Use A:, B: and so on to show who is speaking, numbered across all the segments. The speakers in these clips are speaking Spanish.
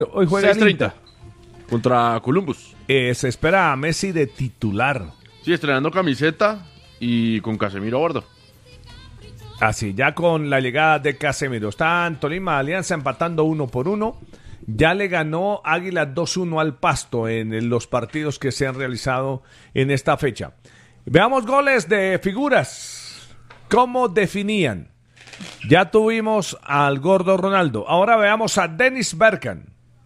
A: Hoy juega
B: 6:30 contra Columbus.
A: Se espera a Messi de titular.
B: Sí, estrenando camiseta y con Casemiro a bordo.
A: Así, ya con la llegada de Casemiro. Están Tolima Alianza empatando 1-1. Ya le ganó Águilas 2-1 al Pasto en los partidos que se han realizado en esta fecha. Veamos goles de figuras. ¿Cómo definían? Ya tuvimos al gordo Ronaldo. Ahora veamos a Dennis Bergkamp.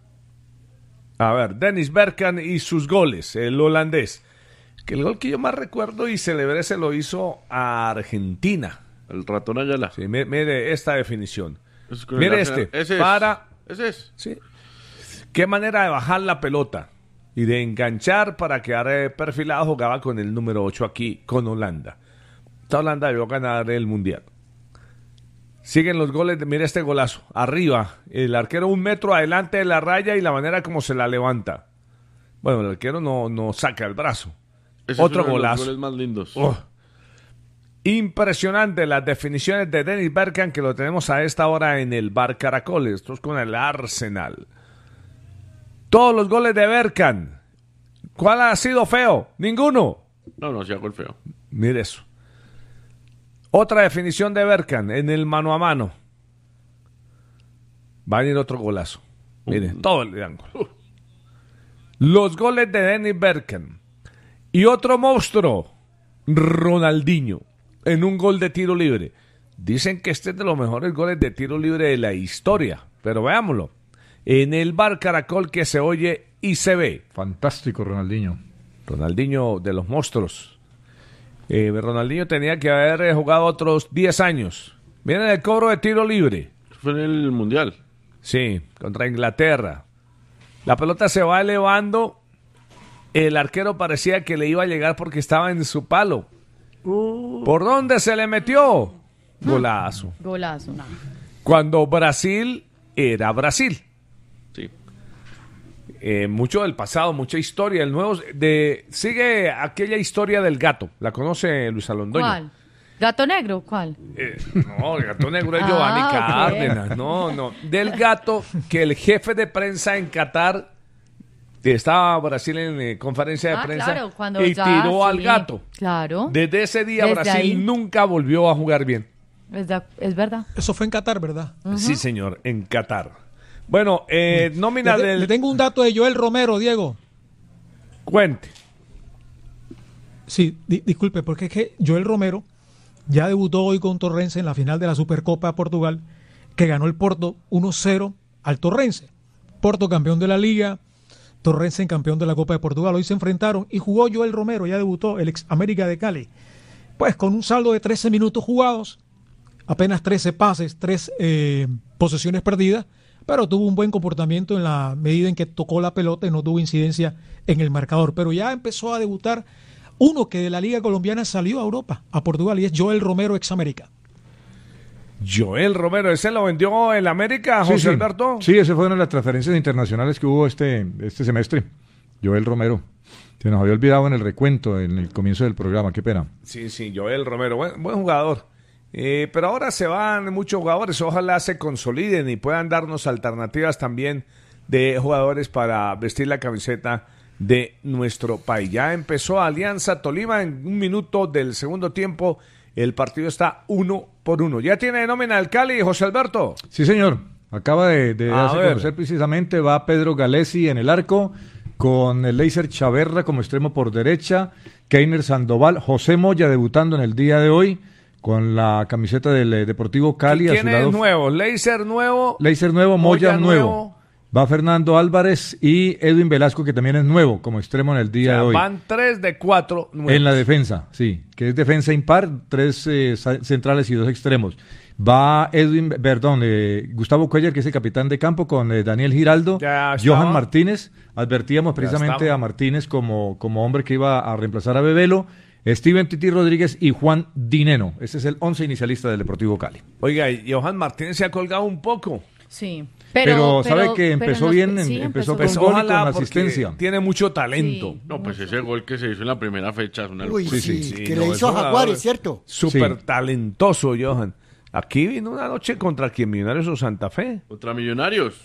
A: A ver, Dennis Bergkamp y sus goles, el holandés. Que el gol que yo más recuerdo y celebré se lo hizo a Argentina.
B: El ratón Ayala.
A: Sí, mire esta definición.
B: Mire
A: este.
B: Ese
A: para.
B: Ese es.
A: Sí. Qué manera de bajar la pelota y de enganchar para quedar perfilado. Jugaba con el número 8 aquí con Holanda. Esta Holanda debió ganar el Mundial. Siguen los goles. Mire este golazo. Arriba. El arquero 1 metro adelante de la raya y la manera como se la levanta. Bueno, el arquero no saca el brazo.
B: Ese
A: Otro
B: es uno
A: golazo.
B: De los goles más lindos.
A: Oh. Impresionante las definiciones de Dennis Bergkamp, que lo tenemos a esta hora en el Bar Caracoles. Esto es con el Arsenal. Todos los goles de Bergkamp. ¿Cuál ha sido feo? Ninguno.
B: No, sí hago el feo.
A: Mire eso. Otra definición de Bergkamp en el mano a mano. Va a venir otro golazo. Mire, todo el ángulo. Los goles de Dennis Bergkamp. Y otro monstruo, Ronaldinho, en un gol de tiro libre. Dicen que este es de los mejores goles de tiro libre de la historia, pero veámoslo. En el Bar Caracol que se oye y se ve.
C: Fantástico Ronaldinho.
A: Ronaldinho de los monstruos. Ronaldinho tenía que haber jugado otros 10 años. Miren el cobro de tiro libre.
B: Fue en el Mundial.
A: Sí, contra Inglaterra. La pelota se va elevando. El arquero parecía que le iba a llegar porque estaba en su palo. ¿Por dónde se le metió? Golazo.
D: Golazo. No.
A: Cuando Brasil era Brasil.
B: Sí.
A: Mucho del pasado, mucha historia. El nuevo sigue aquella historia del gato. ¿La conoce Luis Alondoño?
D: ¿Cuál? ¿Gato negro? ¿Cuál?
A: No, el gato negro es Giovanni Cárdenas. Okay. No. Del gato que el jefe de prensa en Qatar... Estaba Brasil en conferencia de prensa,
D: claro,
A: y tiró al gato.
D: Claro.
A: Desde ese día Brasil ahí nunca volvió a jugar bien.
D: Es verdad.
E: Eso fue en Qatar, ¿verdad?
D: Uh-huh.
A: Sí, señor, en Qatar. Bueno, nómina del...
E: Le tengo un dato de Joel Romero, Diego.
A: Cuente.
E: Sí, disculpe, porque es que Joel Romero ya debutó hoy con Torrense en la final de la Supercopa de Portugal, que ganó el Porto 1-0 al Torrense. Porto campeón de la Liga, Torrense en campeón de la Copa de Portugal. Hoy se enfrentaron y jugó Joel Romero, ya debutó, el ex América de Cali. Pues con un saldo de 13 minutos jugados, apenas 13 pases, 3 posesiones perdidas, pero tuvo un buen comportamiento en la medida en que tocó la pelota y no tuvo incidencia en el marcador. Pero ya empezó a debutar uno que de la Liga Colombiana salió a Europa, a Portugal, y es Joel Romero, ex América.
A: Joel Romero, ¿ese lo vendió el América, José Alberto?
C: Sí, ese fue una de las transferencias internacionales que hubo este semestre. Joel Romero. Se nos había olvidado en el recuento, en el comienzo del programa, qué pena.
A: Sí, Joel Romero, buen jugador. Pero ahora se van muchos jugadores, ojalá se consoliden y puedan darnos alternativas también de jugadores para vestir la camiseta de nuestro país. Ya empezó Alianza Tolima en 1 minuto del segundo tiempo. El partido está 1-1. ¿Ya tiene nómina el Cali, José Alberto?
C: Sí, señor. Acaba de darse a conocer precisamente. Va Pedro Galesi en el arco, con el Leiser Chaverra como extremo por derecha, Keiner Sandoval, José Moya debutando en el día de hoy con la camiseta del Deportivo Cali.
A: ¿Quién es nuevo? Leiser nuevo.
C: Leiser nuevo, Moya nuevo. Va Fernando Álvarez y Edwin Velasco, que también es nuevo como extremo en el día de hoy.
A: Van 3 de 4 nuevos.
C: En la defensa, sí, que es defensa impar, 3 centrales y 2 extremos. Va Gustavo Cuellar, que es el capitán de campo, con Daniel Giraldo, Johan Martínez. Advertíamos precisamente a Martínez como hombre que iba a reemplazar a Bebelo. Steven Titi Rodríguez y Juan Dineno. Ese es el 11 inicialista del Deportivo Cali.
A: Oiga, y Johan Martínez se ha colgado un poco.
D: Sí.
C: Pero sabe que empezó bien, empezó con gol y con asistencia.
A: Tiene mucho talento.
D: Sí.
B: No, pues ese gol que se hizo en la primera fecha es una
F: locura. Que le hizo a Jaguares, ¿cierto?
A: Súper talentoso, Johan. Aquí vino una noche contra quién, Millonarios o Santa Fe.
B: Contra Millonarios.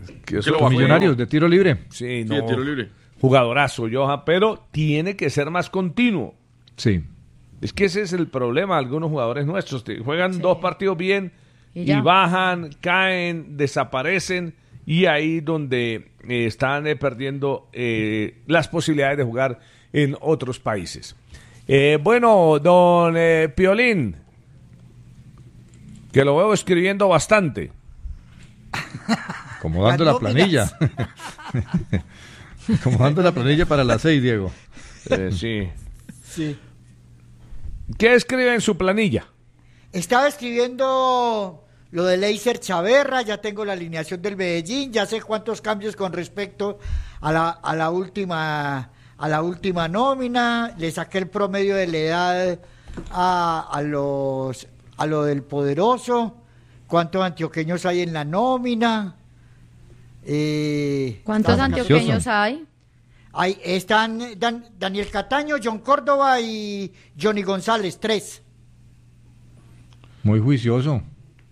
A: Que
B: Que lo bajó.
C: Millonarios de tiro libre.
A: Sí,
B: Sí,
A: no.
B: de tiro libre.
A: Jugadorazo, Johan, pero tiene que ser más continuo.
C: Sí.
A: Es que ese es el problema de algunos jugadores nuestros. Juegan 2 partidos bien
D: Y
A: y
D: ya.
A: bajan, caen, desaparecen y ahí donde están perdiendo las posibilidades de jugar en otros países. Bueno, don Piolín, que lo veo escribiendo bastante.
C: Acomodando
F: Las
C: la planilla. Acomodando la planilla para las 6, Diego.
A: Sí.
F: Sí.
A: ¿Qué escribe en su planilla?
F: Estaba escribiendo lo de Leiser Chaverra, ya tengo la alineación del Medellín, ya sé cuántos cambios con respecto a la última nómina, le saqué el promedio de la edad a lo del Poderoso, cuántos antioqueños hay en la nómina.
D: ¿Cuántos
F: estaba-
D: antioqueños hay?
F: Ahí están Daniel Cataño, John Córdoba y Johnny González, 3.
C: Muy juicioso.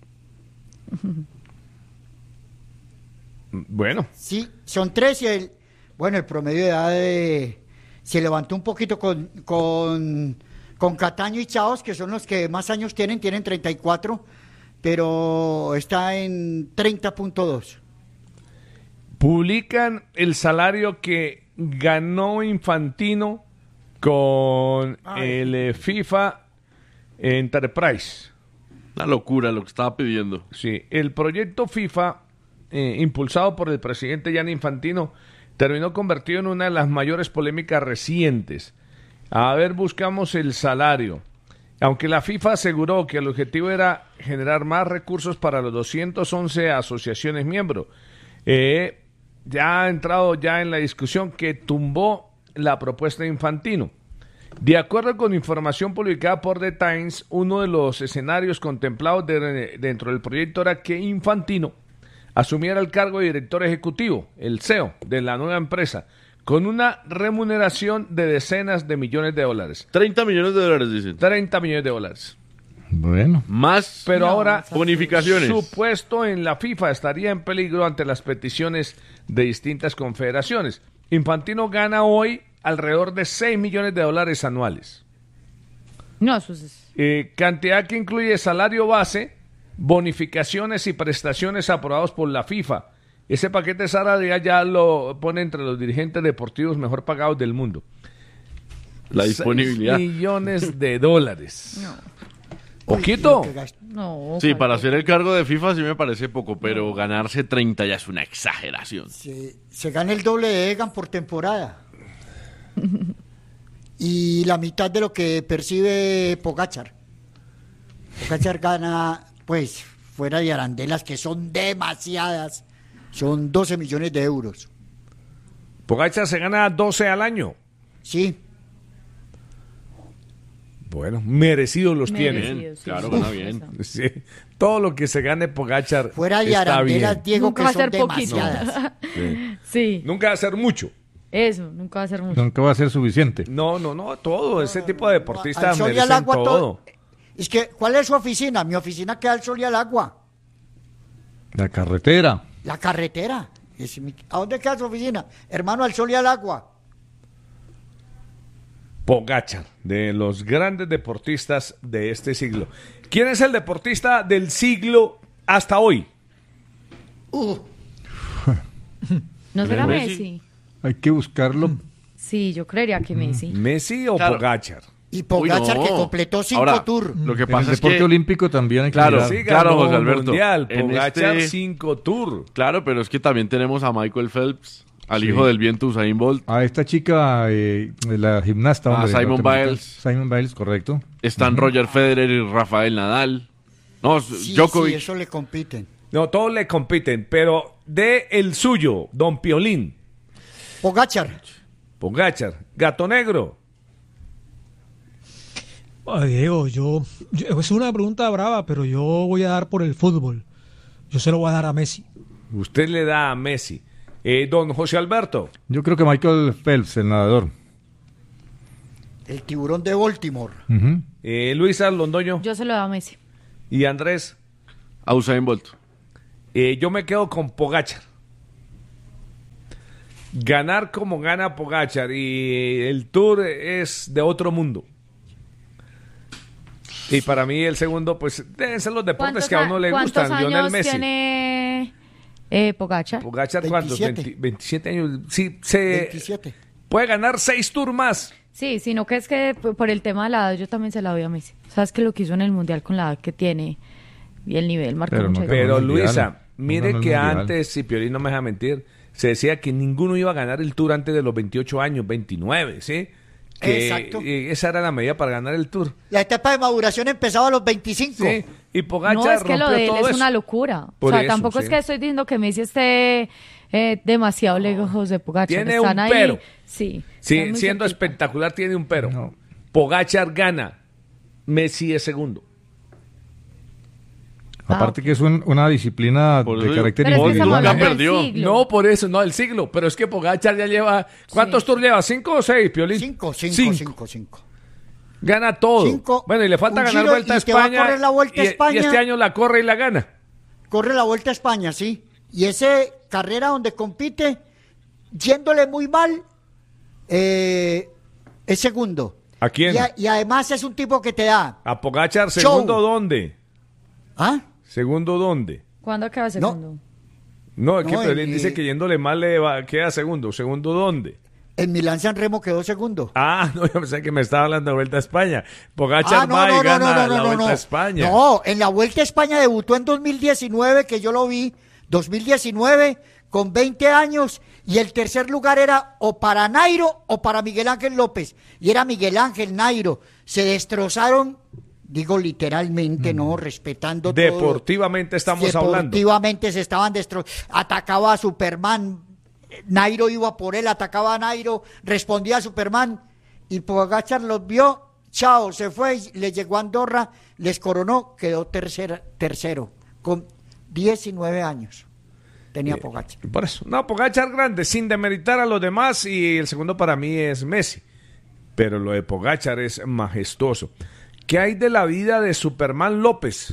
A: Bueno,
F: Sí, son 3 y el promedio de edad se levantó un poquito con Cataño y Chaos, que son los que más años tienen 34, pero está en 30.2.
A: publican el salario que ganó Infantino con el FIFA Enterprise.
B: Una locura lo que estaba pidiendo.
A: Sí, el proyecto FIFA, impulsado por el presidente Gianni Infantino, terminó convertido en una de las mayores polémicas recientes. A ver, buscamos el salario. Aunque la FIFA aseguró que el objetivo era generar más recursos para los 211 asociaciones miembros, ya ha entrado ya en la discusión que tumbó la propuesta de Infantino. De acuerdo con información publicada por The Times, uno de los escenarios contemplados dentro del proyecto era que Infantino asumiera el cargo de director ejecutivo, el CEO, de la nueva empresa, con una remuneración de decenas de millones de dólares.
B: 30 millones de dólares, dicen.
A: 30 millones de dólares.
C: Bueno.
B: Más
A: Pero ahora
B: bonificaciones.
A: su puesto en la FIFA estaría en peligro ante las peticiones de distintas confederaciones. Infantino gana hoy alrededor de 6 millones de dólares anuales.
D: No, eso es...
A: Cantidad que incluye salario base, bonificaciones y prestaciones aprobados por la FIFA. Ese paquete salarial ya lo pone entre los dirigentes deportivos mejor pagados del mundo.
B: La disponibilidad.
A: 6 millones de dólares.
D: No,
A: ¿Poquito?
D: no.
B: Sí,
D: ¿cuál?
B: para hacer el cargo de FIFA sí me parece poco, pero ganarse 30 ya es una exageración.
F: Se gana el doble de Egan por temporada. Y la mitad de lo que percibe Pogačar. Pogačar gana, pues, fuera de arandelas, que son demasiadas, son 12 millones de euros.
A: Pogačar se gana 12 al año.
F: Sí,
A: Bueno, merecidos los tiene.
D: Merecido, sí,
B: claro,
D: sí,
B: gana
D: sí,
B: bien.
D: eso.
A: Sí. Todo lo que se gane Pogačar
F: fuera de
A: está
F: arandelas,
A: bien.
F: Diego,
D: Nunca
F: que
D: va a
F: son
D: ser poquito.
F: demasiadas.
A: Sí.
D: Sí,
A: Nunca va a ser mucho.
D: eso, nunca va a ser mucho.
C: Nunca va a ser suficiente.
A: No, todo. Ese tipo de
F: Al
A: deportistas
F: sol y al
A: merecen
F: agua
A: todo.
F: Es que, ¿cuál es su oficina? Mi oficina queda al sol y al agua.
C: La carretera.
F: La carretera. ¿A dónde queda su oficina? Hermano, al sol y al agua.
A: Pogačar, de los grandes deportistas de este siglo. ¿Quién es el deportista del siglo hasta hoy?
D: ¿No será
B: Messi.
D: Messi?
C: Hay que buscarlo.
D: Sí, yo creería que Messi.
A: ¿Messi o
B: Claro.
A: Pogačar?
F: Y Pogačar,
B: Uy, no.
F: que completó 5
B: Ahora,
F: tours.
B: Lo que
C: En el
B: pasa es
C: deporte
B: que...
C: olímpico también hay que
B: Claro,
C: mirar.
A: Sí,
B: claro,
A: ganó
B: José Alberto.
A: Mundial,
B: En
A: Pogačar
B: este-
A: 5 tours.
B: Claro, pero es que también tenemos a Michael Phelps, al hijo del viento Usain Bolt.
C: A esta chica, la gimnasta.
B: Ah, Simone
C: norteamericana.
B: Biles.
C: Simone Biles, correcto.
B: Están Roger Federer y Rafael Nadal. No,
F: Sí,
B: Djokovic.
F: sí, eso le compiten.
A: No, todos le compiten, pero de el suyo, don Piolín,
F: Pogačar.
A: Pogačar, Gato Negro.
E: Diego, es una pregunta brava, pero yo voy a dar por el fútbol. Yo se lo voy a dar a Messi.
A: Usted le da a Messi. Don José Alberto.
C: Yo creo que Michael Phelps, el nadador.
F: El tiburón de Baltimore.
C: Ujú.
A: Luisa Londoño
D: Yo se lo doy a Messi.
A: y Andrés.
B: A Usain Bolt.
A: Yo me quedo con Pogačar. ganar como gana Pogačar y el Tour es de otro mundo. Y para mí el segundo, pues, deben ser los deportes que a uno le gustan.
D: ¿Cuántos
A: Lionel
D: años
A: Messi.
D: tiene Pogačar?
A: Pogačar, ¿cuántos? 27 años. Sí,
F: 27.
A: puede ganar 6 Tours más.
D: Sí, sino que es que por el tema de la edad yo también se la doy a Messi. Sabes que lo que hizo en el Mundial con la edad que tiene y el nivel marcó
C: Pero
D: mucha
C: no,
D: diferencia.
A: Pero
C: mundial.
A: Luisa, mire
C: No,
A: que
C: mundial.
A: antes, si Piolín no me deja mentir, se decía que ninguno iba a ganar el Tour antes de los 28 años, 29, ¿sí? Que
F: Exacto.
A: esa era la medida para ganar el Tour.
F: La etapa de maduración empezaba a los 25.
A: Sí, y Pogačar
D: No, es que lo
A: rompió
D: de él
A: todo
D: es
A: eso.
D: una locura.
A: Por
D: o sea,
A: eso,
D: tampoco
A: sí.
D: es que estoy diciendo que Messi esté demasiado lejos de Pogačar.
A: Tiene
D: Están
A: un
D: ahí,
A: pero.
D: Sí.
A: Sí,
D: están muy
A: siendo
D: cerquita.
A: espectacular tiene un pero.
C: No.
A: Pogačar gana, Messi es segundo.
C: Aparte que es una disciplina
B: Por
C: de
B: eso
C: carácter
D: Pero es que estamos
C: individual.
B: nunca
D: hablando del
B: perdió.
D: siglo.
A: No, por eso, no, el siglo. Pero es que Pogačar ya lleva... ¿Cuántos Tours lleva? ¿5 o 6, Piolín?
F: 5.
A: Gana todo.
F: 5.
A: Bueno, y le falta
F: Un
A: ganar
F: Giro
A: Vuelta a
F: y te va a
A: España.
F: correr la Vuelta a
A: y
F: España.
A: este año la corre y la gana.
F: Corre la Vuelta a España, sí. Y ese carrera donde compite, yéndole muy mal, es segundo.
A: ¿A quién?
F: Y además es un tipo que te da.
A: A Pogačar, ¿segundo
F: Show.
A: dónde?
F: ¿Ah?
A: ¿Segundo dónde?
D: ¿Cuándo acaba segundo?
A: No, es que
F: No,
A: Piolín dice que yéndole mal queda segundo. ¿Segundo dónde?
F: En Milán-San Remo quedó segundo.
A: Ah, no, yo pensé que me estaba hablando de Vuelta a España. Pogačar va y gana la Vuelta a España.
F: No, en la Vuelta a España debutó en 2019, que yo lo vi, 2019, con 20 años, y el tercer lugar era o para Nairo o para Miguel Ángel López, y era Miguel Ángel, Nairo, se destrozaron, digo literalmente, no, respetando todo.
A: Deportivamente estamos hablando.
F: Deportivamente se estaban destrozando, atacaba a Superman, Nairo iba por él, atacaba a Nairo, respondía a Superman, y Pogačar los vio, chao, se fue, y le llegó a Andorra, les coronó, quedó tercero, con 19 años tenía Pogačar.
A: Por eso, no, Pogačar grande, sin demeritar a los demás, y el segundo para mí es Messi. Pero lo de Pogačar es majestuoso. ¿Qué hay de la vida de Superman López?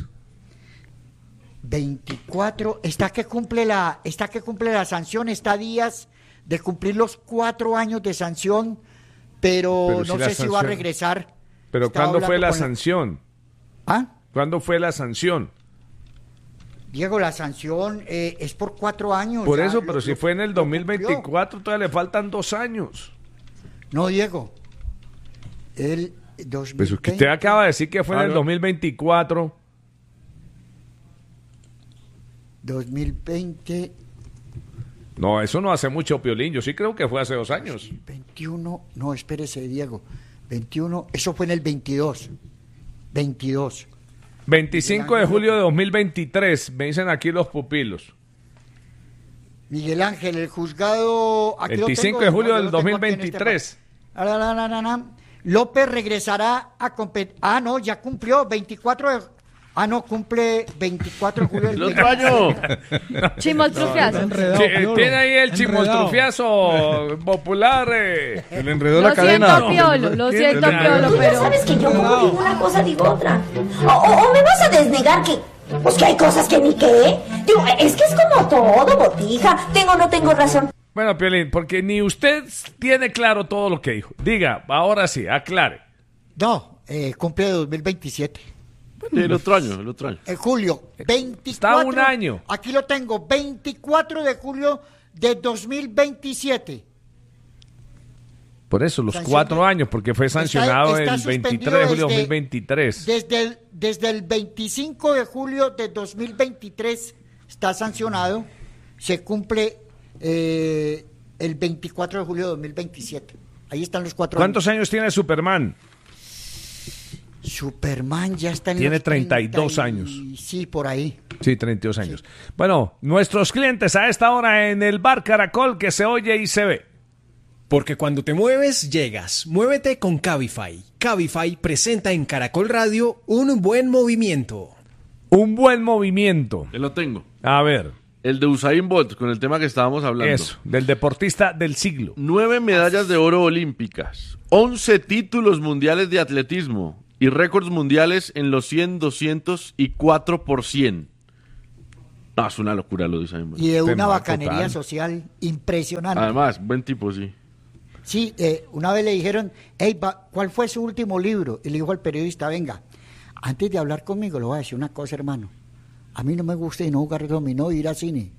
F: 24, está que cumple la sanción, está a días de cumplir los 4 años de sanción, pero
A: si
F: no
A: la
F: sé si va a
A: sanción-
F: regresar.
A: Pero
F: Estaba
A: ¿cuándo fue
F: hablando
A: la
F: con
A: sanción?
F: ¿Ah?
A: ¿Cuándo fue la sanción?
F: Diego, la sanción es por 4 años.
A: Por
F: ya
A: eso,
F: lo-
A: pero si
F: lo-
A: fue en el
F: lo cumplió.
A: 2024, todavía le faltan 2 años.
F: No, Diego. El 2020.
A: Pues usted acaba de decir que fue en el
B: Claro.
A: 2024.
F: 2020,
A: No, eso no hace mucho, Piolín. Yo sí creo que fue hace 2 años.
F: 21, no, espérese, Diego. 21, eso fue en el 22. 22.
A: 25 de julio de 2023, me dicen aquí los pupilos.
F: Miguel Ángel, el juzgado... aquí lo
A: 25
F: tengo,
A: de julio
F: yo
A: del
F: lo tengo aquí en
A: 2023.
F: López regresará a competir. Ah, no, ya cumplió 24 de... Ah, no, cumple 24 de julio del
B: ¡El otro año!
D: Chimoltrufiazo.
E: Enredado,
A: Sí,
E: Piolo.
A: tiene ahí el
E: Enredado.
A: chimoltrufiazo popular.
C: Se le enredó
D: Lo
C: la cadena.
D: siento, Piolo, lo siento,
A: Claro.
D: Piolo,
G: Tú ya
D: pero...
G: sabes que yo como digo una cosa, digo otra. O me vas a desnegar que... Pues que hay cosas que ni qué. Digo, es que es como todo, botija. Tengo o no tengo razón.
A: Bueno, Piolín, porque ni usted tiene claro todo lo que dijo. Diga, ahora sí, aclare.
F: No, cumple 2027.
B: El otro año, el otro año.
F: En julio, 24.
A: Está un año.
F: Aquí lo tengo, 24 de julio de 2027.
A: Por eso, los
F: Sanción
A: 4
F: de-
A: años, porque fue sancionado
F: está
A: el
F: suspendido
A: 23 de julio de
F: desde-
A: 2023.
F: Desde el 25 de julio de 2023 está sancionado. Se cumple el 24 de julio de 2027. Ahí están los 4
A: ¿Cuántos años tiene Superman?
F: Superman ya está en
A: Tiene
F: los
A: 32
F: 30 y-
A: años.
F: Sí, por ahí.
A: Sí, 32 años. Bueno, nuestros clientes a esta hora en el Bar Caracol, que se oye y se ve.
H: Porque cuando te mueves, llegas. Muévete con Cabify. Cabify presenta en Caracol Radio un buen movimiento.
A: Un buen movimiento.
B: Yo lo tengo.
A: A ver,
B: El de Usain Bolt, con el tema que estábamos hablando.
A: eso, del deportista del siglo.
B: 9 medallas de oro olímpicas, 11 títulos mundiales de atletismo y récords mundiales en los 100, 200 y 4 por 100. No, es una locura lo de Usain Bolt.
F: Y de una
A: Tema
F: bacanería
A: total.
F: social impresionante.
B: Además, buen tipo, sí.
F: Sí, una vez le dijeron, hey, ¿cuál fue su último libro? Y le dijo al periodista, venga, antes de hablar conmigo, le voy a decir una cosa, hermano. A mí no me gusta y no jugar dominó y ir a cine.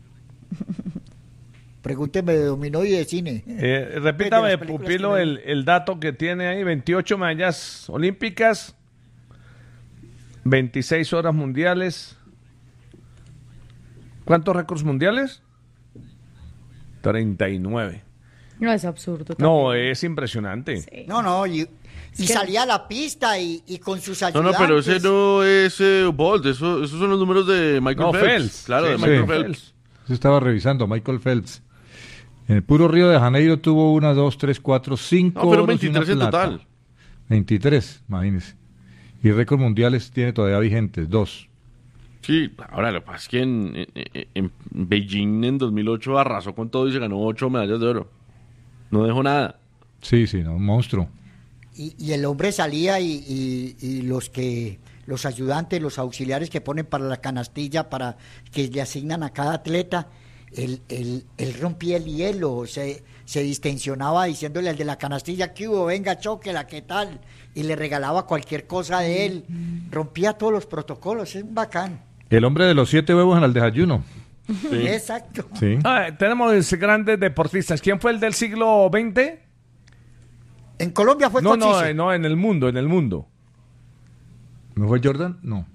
F: Pregúnteme de dominó y de cine.
A: Repítame,
F: De las películas
A: Pupilo,
F: que me-
A: el dato que tiene ahí, 28 medallas olímpicas, 26 horas mundiales. ¿Cuántos récords mundiales? 39.
D: No, es absurdo.
A: No,
D: también.
A: es impresionante.
D: Sí.
F: No, y
D: que-
F: salía a la pista y con sus
B: No,
F: ayudantes.
B: pero ese no es Bolt, esos son los números de Michael
A: No,
B: Phelps.
A: Phelps.
B: Claro,
A: Sí,
B: de
C: sí.
B: Michael
A: Phelps.
B: Phelps.
C: Yo estaba revisando, Michael Phelps. En el puro Río de Janeiro tuvo 1, 2, 3, 4, 5
B: No, pero
C: oros y una
B: 23 en
C: plata.
B: total.
C: 23, imagínese. Y récords mundiales tiene todavía vigentes, 2.
B: Sí, ahora lo que pasa es que en Beijing en 2008 arrasó con todo y se ganó 8 medallas de oro. No dejó nada.
C: Sí, no, un monstruo.
F: Y el hombre salía y los ayudantes, los auxiliares que ponen para la canastilla, para que le asignan a cada atleta, él rompía el hielo, se distensionaba diciéndole al de la canastilla, ¿qué hubo? Venga, chóquela, ¿qué tal? Y le regalaba cualquier cosa de él, rompía todos los protocolos, es bacán.
C: El hombre de los 7 huevos en el desayuno.
B: Sí.
F: Exacto.
C: Sí.
A: Tenemos grandes deportistas. ¿Quién fue el del siglo XX?
F: En Colombia fue
A: No,
F: Cochise.
A: no, en el mundo, en el mundo.
C: ¿No fue Jordan? No.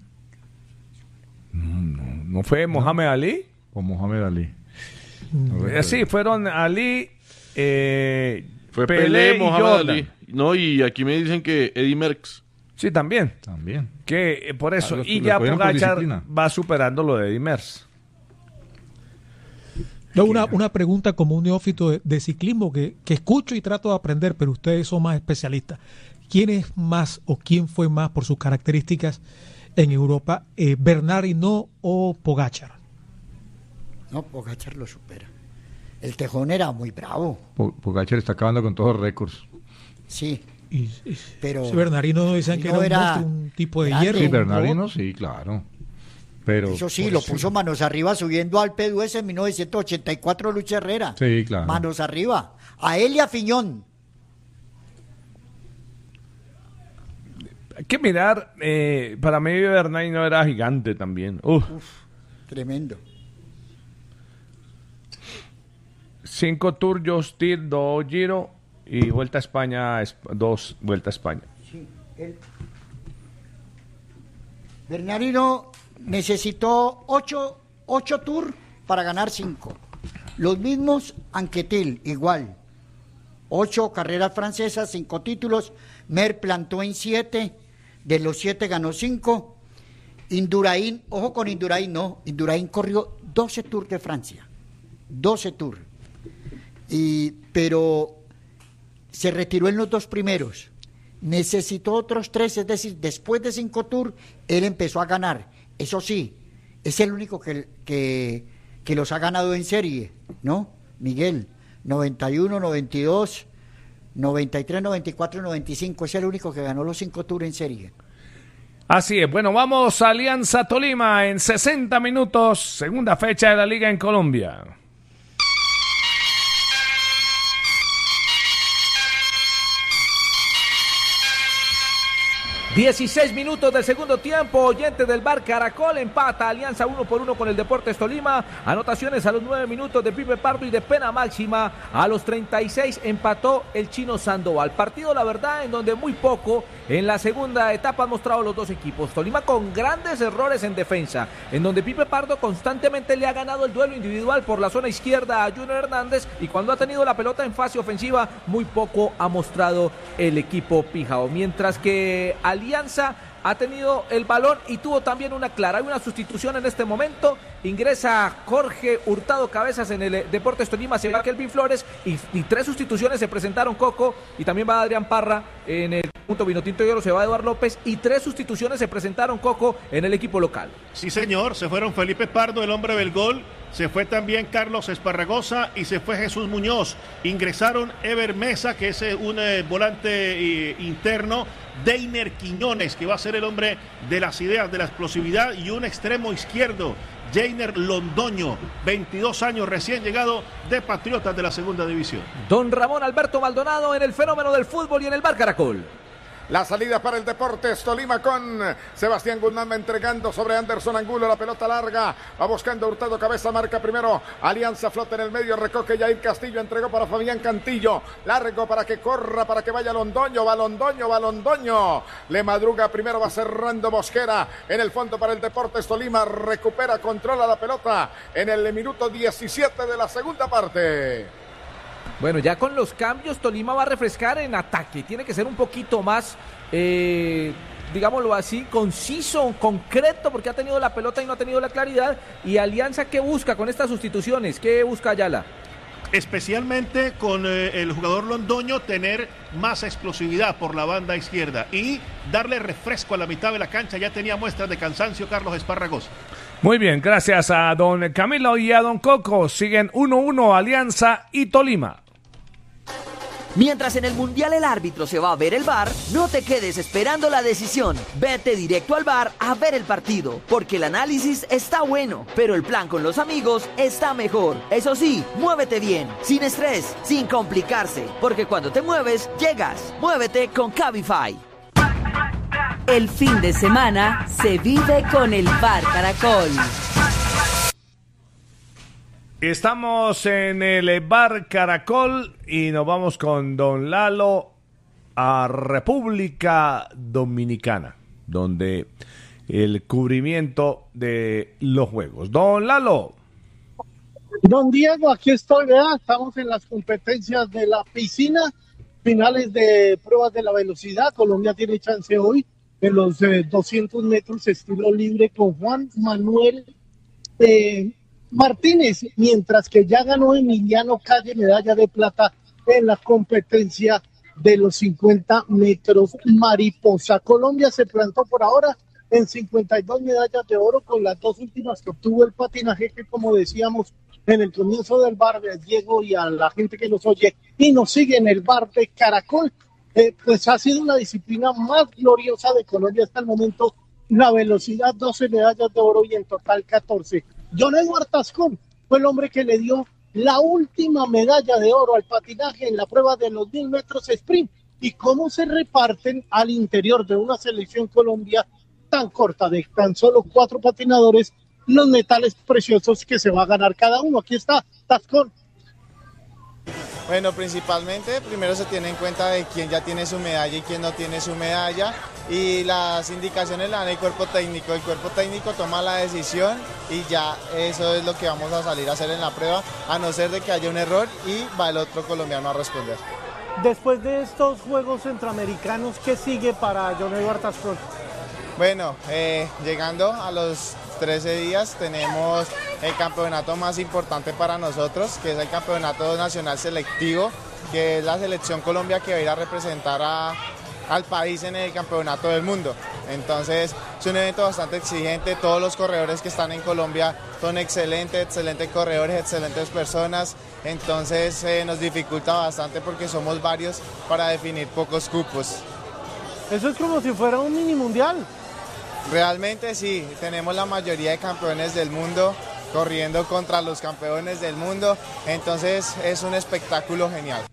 A: ¿No fue Mohamed Ali?
C: O Mohamed Ali. No recuerdo.
A: Sí, fueron Ali,
B: Fue
A: Pelé
B: Pelé,
A: y
B: Mohamed
A: Jordan.
B: Ali. No, y aquí me dicen que Eddie Merckx.
A: Sí, también.
C: También.
A: Que por eso.
C: los-
A: Y
C: los
A: ya
C: cogieron por
A: Pogacar
C: disciplina.
A: va superando lo de Eddy Merckx.
E: No, una pregunta como un neófito de ciclismo que escucho y trato de aprender, pero ustedes son más especialistas. ¿Quién es más o quién fue más por sus características en Europa, Bernard Hinault o Pogacar?
F: No, Pogacar lo supera. El Tejón era muy bravo,
C: Pogacar está acabando con todos los récords.
F: sí,
E: Y,
F: pero...
E: si Bernardino dicen que era un
F: Hinault era
E: monstruo, un tipo de
F: grande.
E: hierro.
C: Sí,
E: un
C: Bernardino,
E: robot.
C: sí, claro. Pero,
F: Eso sí,
C: por
F: lo
C: eso-
F: puso manos arriba subiendo al P2 en 1984 Lucha Herrera.
C: Sí, claro.
F: Manos arriba. A él y a Fiñón.
A: Hay que mirar, para mí Bernay no era gigante también. Uf.
F: Tremendo.
A: 5 Tour, 2 Tir, 2 Giro y Vuelta a España, 2 Vuelta a España.
F: Sí, Bernardino necesitó 8 tours para ganar 5. Los mismos Anquetil, igual. 8 carreras francesas, 5 títulos. Mer plantó en 7. De los 7 ganó 5. Indurain, ojo con Indurain, no. Indurain corrió 12 Tours de Francia. 12 Tours. Pero se retiró en los 2 primeros. Necesitó otros 3, es decir, después de 5 Tours, él empezó a ganar. Eso sí, es el único que los ha ganado en serie, ¿no? Miguel, 91, 92, 93, 94, 95, es el único que ganó los 5 Tours en serie.
A: Así es, bueno, vamos a Alianza Tolima en 60 minutos, segunda fecha de la Liga en Colombia.
I: ...16 minutos del segundo tiempo... ...oyente del Bar Caracol... ...empata Alianza 1-1 con el Deportes Tolima... ...anotaciones a los 9 minutos de Pipe Pardo... ...y de pena máxima... ...a los 36 empató el Chino Sandoval... ...partido la verdad en donde muy poco... ...en la segunda etapa han mostrado los dos equipos... ...Tolima con grandes errores en defensa... ...en donde Pipe Pardo constantemente le ha ganado el duelo individual... ...por la zona izquierda a Junior Hernández... ...y cuando ha tenido la pelota en fase ofensiva... ...muy poco ha mostrado el equipo pijao... ...mientras que Alianza ha tenido el balón y tuvo también una clara. Hay una sustitución en este momento. Ingresa Jorge Hurtado Cabezas en el Deportes Tolima. Se va Kelvin Flores y 3 sustituciones se presentaron. Coco y también va Adrián Parra en el punto Vinotinto y Oro. Se va Eduardo López y 3 sustituciones se presentaron, Coco, en el equipo local.
J: Sí, señor. Se fueron Felipe Pardo, el hombre del gol, se fue también Carlos Esparragosa y se fue Jesús Muñoz. Ingresaron Ever Mesa, que es un volante interno, Deiner Quiñones, que va a ser el hombre de las ideas, de la explosividad, y un extremo izquierdo, Jainer Londoño, 22 años, recién llegado de Patriotas de la segunda división.
I: Don Ramón Alberto Maldonado en el fenómeno del fútbol y en el Bar Caracol.
K: La salida para el Deportes Tolima con Sebastián Guzmán entregando sobre Anderson Angulo, la pelota larga, va buscando Hurtado, cabeza, marca primero, Alianza flota en el medio, recoge Jair Castillo, entregó para Fabián Cantillo, largo para que corra, para que vaya Londoño, va Londoño, le madruga primero, va cerrando Mosquera, en el fondo para el Deportes Tolima, recupera, controla la pelota en el minuto 17 de la segunda parte.
I: Bueno, ya con los cambios Tolima va a refrescar en ataque, tiene que ser un poquito más, digámoslo así, conciso, concreto, porque ha tenido la pelota y no ha tenido la claridad. Y Alianza, ¿qué busca con estas sustituciones? ¿Qué busca Ayala?
J: Especialmente con el jugador Londoño, tener más explosividad por la banda izquierda y darle refresco a la mitad de la cancha. Ya tenía muestras de cansancio Carlos Esparragosa.
A: Muy bien, gracias a don Camilo y a don Coco. Siguen 1-1 Alianza y Tolima.
L: Mientras en el Mundial el árbitro se va a ver el VAR, no te quedes esperando la decisión. Vete directo al VAR a ver el partido, porque el análisis está bueno, pero el plan con los amigos está mejor. Eso sí, muévete bien, sin estrés, sin complicarse, porque cuando te mueves, llegas. Muévete con Cabify.
M: El fin de semana se vive con el Bar Caracol.
A: Estamos en el Bar Caracol y nos vamos con don Lalo a República Dominicana, donde el cubrimiento de los juegos. Don Lalo.
N: Don Diego, aquí estoy, ¿verdad? Estamos en las competencias de la piscina, finales de pruebas de la velocidad. Colombia tiene chance hoy en los 200 metros estilo libre con Juan Manuel Martínez, mientras que ya ganó Emiliano Calle medalla de plata en la competencia de los 50 metros mariposa. Colombia se plantó por ahora en 52 medallas de oro, con las dos últimas que obtuvo el patinaje, que como decíamos en el comienzo del bar de Diego y a la gente que nos oye y nos sigue en el bar de Caracol, pues ha sido una disciplina más gloriosa de Colombia hasta el momento. La velocidad, 12 medallas de oro y en total 14. John Edward Tascón fue el hombre que le dio la última medalla de oro al patinaje en la prueba de los 1000 metros sprint. Y cómo se reparten al interior de una selección Colombia tan corta, de tan solo 4 patinadores, los metales preciosos que se va a ganar cada uno. Aquí está Tascón.
O: Bueno, principalmente primero se tiene en cuenta de quién ya tiene su medalla y quién no tiene su medalla, y las indicaciones las da el cuerpo técnico. El cuerpo técnico toma la decisión y ya eso es lo que vamos a salir a hacer en la prueba, a no ser de que haya un error y va el otro colombiano a responder.
N: Después de estos Juegos Centroamericanos, ¿qué sigue para John Edward Tascón?
O: Bueno, llegando a los 13 días tenemos el campeonato más importante para nosotros, que es el Campeonato Nacional Selectivo, que es la selección Colombia que va a ir a representar al país en el Campeonato del Mundo. Entonces es un evento bastante exigente. Todos los corredores que están en Colombia son excelentes corredores, excelentes personas. Entonces nos dificulta bastante porque somos varios para definir pocos cupos.
N: Eso es como si fuera un mini mundial.
O: Realmente sí, tenemos la mayoría de campeones del mundo corriendo contra los campeones del mundo, entonces es un espectáculo genial.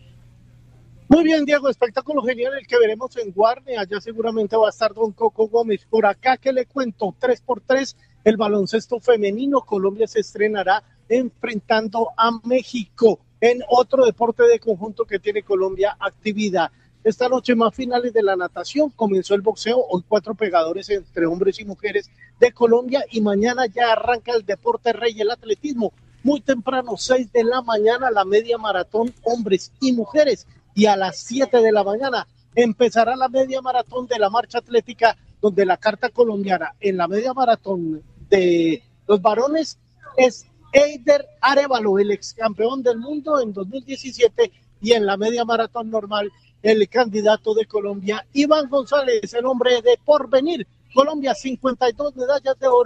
N: Muy bien, Diego, espectáculo genial el que veremos en Guarne. Allá seguramente va a estar don Coco Gómez. Por acá, ¿qué le cuento? 3x3, el baloncesto femenino. Colombia se estrenará enfrentando a México en otro deporte de conjunto que tiene Colombia actividad. Esta noche más finales de la natación, comenzó el boxeo, hoy 4 pegadores entre hombres y mujeres de Colombia, y mañana ya arranca el deporte rey, el atletismo, muy temprano, 6 de la mañana, la media maratón hombres y mujeres, y a las 7 de la mañana empezará la media maratón de la marcha atlética, donde la carta colombiana en la media maratón de los varones es Eider Arévalo, el ex campeón del mundo en 2017, y en la media maratón normal el candidato de Colombia, Iván González, el hombre de porvenir. Colombia 52 medallas de oro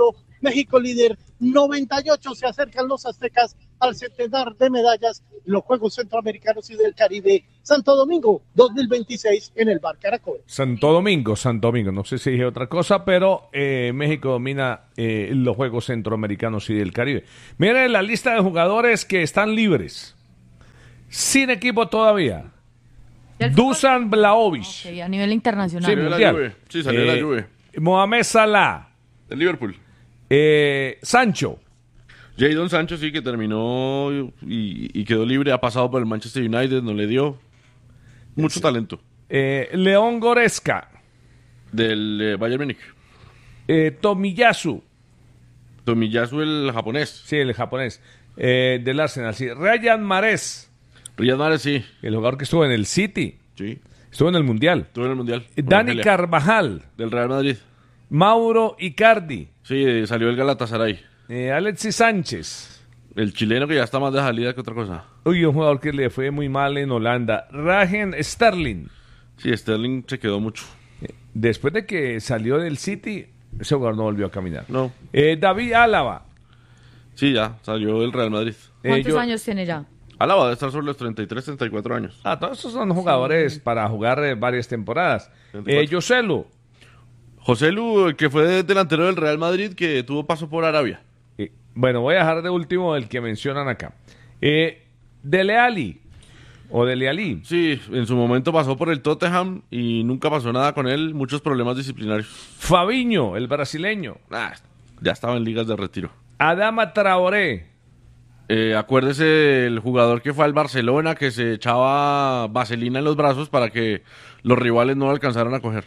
N: México líder 98, se acercan los aztecas al centenar de medallas en los Juegos Centroamericanos y del Caribe. Santo Domingo 2026 en el Bar Caracol.
A: Santo Domingo, no sé si dije otra cosa, pero México domina los Juegos Centroamericanos y del Caribe. Miren la lista de jugadores que están libres, sin equipo todavía. Dusan Vlahovic.
D: Okay, a nivel internacional.
A: Sí, mundial.
B: Sí, salió de la Juve.
A: Mohamed Salah.
B: De Liverpool.
A: Sancho.
B: Jadon Sancho sí que terminó y quedó libre, ha pasado por el Manchester United, no le dio mucho talento.
A: León Goretzka.
B: Del Bayern Múnich.
A: Tomiyasu.
B: Tomiyasu, el japonés.
A: Sí, el japonés. Del Arsenal, sí. Riyad Mahrez.
B: Riyad Mahrez, sí.
A: El jugador que estuvo en el City.
B: Sí.
A: Estuvo en el Mundial.
B: Estuvo en el Mundial.
A: Dani Carvajal.
B: Del Real Madrid.
A: Mauro Icardi.
B: Sí, salió el Galatasaray.
A: Alexis Sánchez.
B: El chileno que ya está más de salida que otra cosa.
A: Uy, un jugador que le fue muy mal en Holanda. Raheem Sterling.
B: Sí, Sterling se quedó mucho.
A: Después de que salió del City, ese jugador no volvió a caminar.
B: No.
A: David Álava.
B: Sí, ya, salió del Real Madrid.
D: ¿Cuántos años tiene ya?
B: Álava debe estar sobre los 33, 34 años.
A: Todos esos son jugadores para jugar varias temporadas. Joselu.
B: Joselu, el que fue delantero del Real Madrid, que tuvo paso por Arabia.
A: Bueno, voy a dejar de último el que mencionan acá. Dele Alli. O Dele Alli.
B: Sí, en su momento pasó por el Tottenham y nunca pasó nada con él. Muchos problemas disciplinarios.
A: Fabinho, el brasileño.
B: Ya estaba en ligas de retiro.
A: Adama Traoré.
B: Acuérdese el jugador que fue al Barcelona, que se echaba vaselina en los brazos para que los rivales no lo alcanzaran a coger.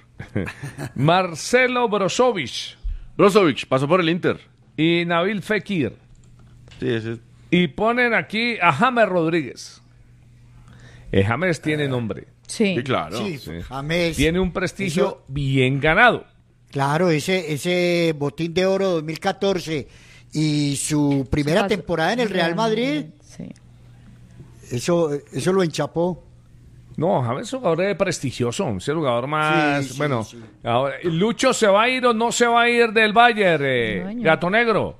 A: Marcelo Brozovic.
B: Brozovic, pasó por el Inter.
A: Y Nabil Fekir.
B: Sí, ese.
A: Y ponen aquí a James Rodríguez. James tiene nombre.
D: Sí,
B: claro.
F: Sí,
A: Sí.
F: James.
A: Tiene un prestigio bien ganado.
F: Claro, ese botín de oro 2014 y su primera temporada en el Real Madrid,
D: sí.
F: eso lo enchapó.
A: No, James es un jugador prestigioso, es el jugador más...
F: Sí,
A: bueno,
F: sí.
A: Ahora, ¿Lucho se va a ir o no se va a ir del Bayern, Gato Negro?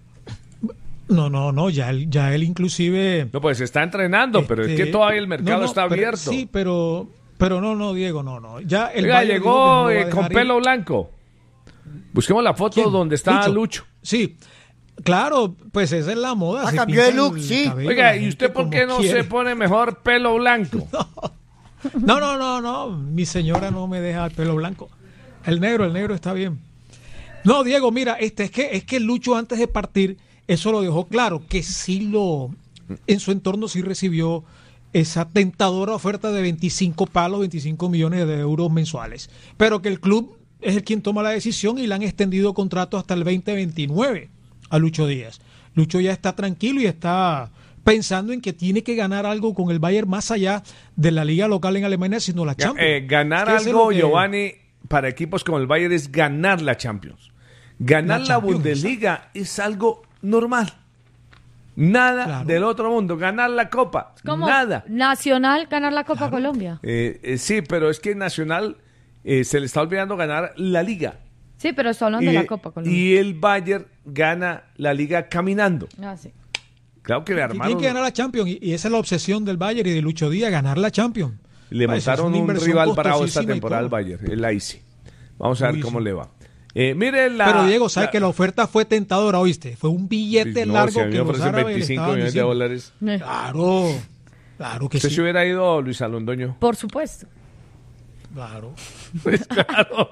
E: No, ya él inclusive...
A: No, pues está entrenando, pero es que todavía el mercado está abierto.
E: Sí, pero no, Diego, no. Ya el
A: Oiga,
E: Bayern
A: llegó
E: dijo que no lo va a
A: con
E: dejar
A: pelo
E: ir.
A: blanco. Busquemos la foto
E: ¿Quién?
A: donde está Lucho.
E: Sí, claro, pues esa es la moda. se
F: cambió de
E: pinta
F: look,
E: el
F: sí.
E: cabello,
A: Oiga,
E: la
A: ¿y
E: gente
A: usted por qué
E: como
A: no
E: quiere.
A: se pone mejor pelo blanco?
E: No, mi señora no me deja el pelo blanco. El negro está bien. No, Diego, mira, es que Lucho antes de partir, eso lo dejó claro, que sí en su entorno sí recibió esa tentadora oferta de 25 millones de euros mensuales, pero que el club es el quien toma la decisión y le han extendido contrato hasta el 2029 a Lucho Díaz. Lucho ya está tranquilo y está pensando en que tiene que ganar algo con el Bayern más allá de la liga local en Alemania, sino la Champions.
A: Ganar
E: Es que
A: algo,
E: eso es lo que-
A: Giovanni, para equipos como el Bayern es ganar la Champions. Ganar la
E: Champions,
A: Bundesliga es algo normal. Nada
E: Claro.
A: del otro mundo. Ganar la Copa,
D: Como
A: nada.
D: Nacional ganar la Copa Colombia.
A: Sí, pero es que Nacional se le está olvidando ganar la Liga.
D: Sí, pero está hablando de la Copa Colombia.
A: Y el Bayern gana la Liga caminando.
D: Sí.
A: Claro que le armaron.
E: Tiene que ganar la Champions y esa es la obsesión del Bayern y de Lucho Díaz, ganar la Champions.
A: Le
E: Pues,
A: montaron
E: es una
A: un
E: inversión
A: rival bravo esta
E: costosísima y
A: temporada al
E: todo.
A: Bayern, el Leipzig. Vamos a ver
E: Uy,
A: cómo
E: sí.
A: le va. Mire la...
E: Pero Diego, ¿sabes que la oferta fue tentadora, oíste? Fue un billete
A: No,
E: largo
A: si a mí
E: que
A: me
E: los
A: ofrecen
E: árabes le
A: 25
E: estaban
A: millones de
E: diciendo.
A: dólares.
E: Claro que
A: ¿Usted
E: sí.
A: se hubiera ido, Luis Alondoño?
D: Por supuesto.
E: Claro.
A: Pues claro.